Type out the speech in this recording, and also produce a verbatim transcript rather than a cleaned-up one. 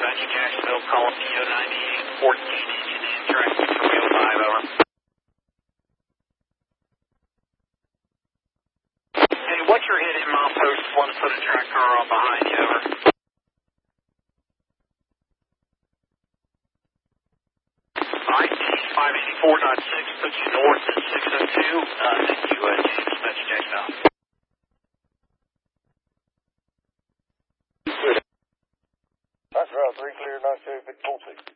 Dispatch Jacksonville, call P O ninety-eight, fourteen engine in, tracking three oh five, over. Hey, what's your hit in milepost? Want to put a track car on behind you, over. I D five eighty-four point six puts you north at six oh two. Uh, thank you, uh, Dispatch Jacksonville. That's route three clear, nine two, fifty-four six.